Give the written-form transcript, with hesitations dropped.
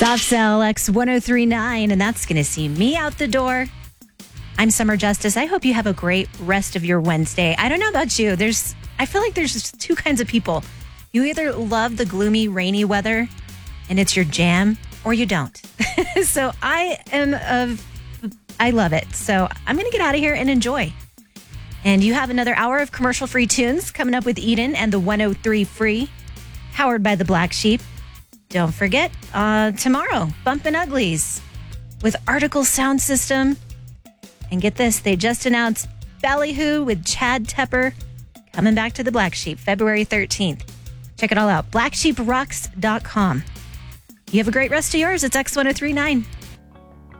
Soft Cell X1039, and that's going to see me out the door. I'm Summer Justice. I hope you have a great rest of your Wednesday. I don't know about you. I feel like there's just two kinds of people. You either love the gloomy, rainy weather, and it's your jam, or you don't. So I love it. So I'm going to get out of here and enjoy. And you have another hour of commercial-free tunes coming up with Eden and the 103 Free, powered by the Black Sheep. Don't forget, tomorrow, Bumpin' Uglies with Article Sound System. And get this, they just announced Ballyhoo with Chad Tepper coming back to the Black Sheep February 13th. Check it all out, blacksheeprocks.com. You have a great rest of yours. It's X1039.